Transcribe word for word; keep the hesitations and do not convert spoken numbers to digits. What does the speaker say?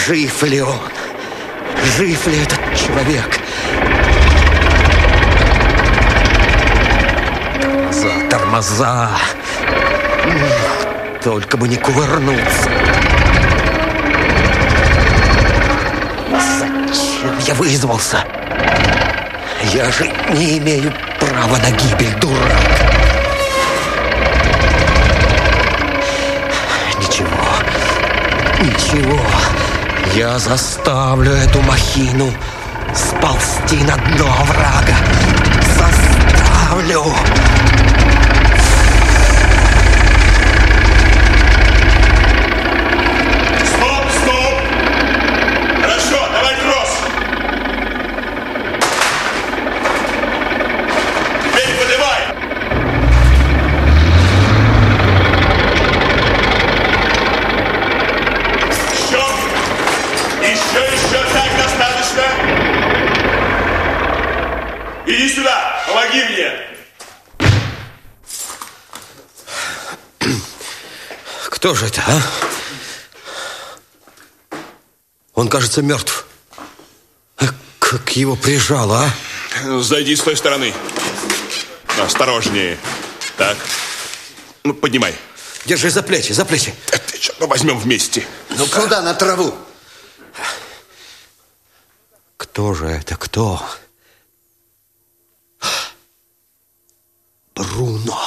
Жив ли он? Жив ли этот человек? Тормоза, тормоза. Только бы не кувырнуться. Зачем я вызвался? Я же не имею права на гибель, дурак. Ничего, ничего. Я заставлю эту махину сползти на дно оврага. Заставлю. Стоп, стоп. Хорошо, давай кросс. Теперь поднимай. Еще. Еще, еще. Так, достаточно. Иди сюда. Помоги мне. Кто же это, а? Он, кажется, мертв. Как его прижало, а? Зайди с той стороны. Осторожнее. Так. Ну, поднимай. Держи за плечи, за плечи. Отлично. Ну, возьмем вместе. Ну, куда? На траву. Кто же это? Кто? Бруно.